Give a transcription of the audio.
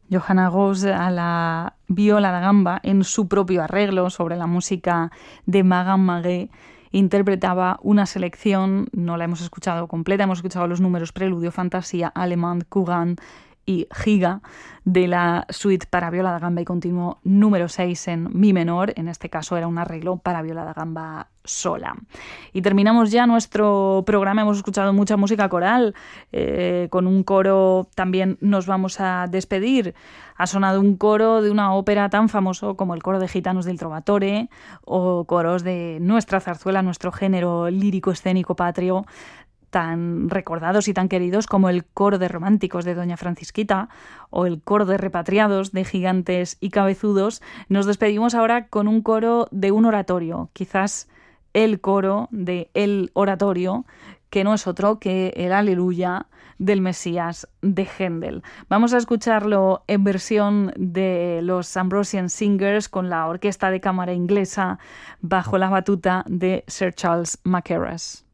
Johanna Roos a la viola da gamba en su propio arreglo sobre la música de Magan Magué. Interpretaba una selección, no la hemos escuchado completa, hemos escuchado los números Preludio, Fantasía, Alemán, Courant y Giga de la suite para viola da gamba y continuo número 6 en mi menor. En este caso era un arreglo para viola da gamba sola. Y terminamos ya nuestro programa. Hemos escuchado mucha música coral. Con un coro también nos vamos a despedir. Ha sonado un coro de una ópera tan famoso como el coro de Gitanos del Trovatore o coros de nuestra zarzuela, nuestro género lírico escénico patrio, tan recordados y tan queridos como el coro de románticos de Doña Francisquita o el coro de repatriados de Gigantes y Cabezudos. Nos despedimos ahora con un coro de un oratorio, quizás el coro de El Oratorio, que no es otro que el Aleluya del Mesías de Händel. Vamos a escucharlo en versión de los Ambrosian Singers con la orquesta de cámara inglesa bajo la batuta de Sir Charles Mackerras.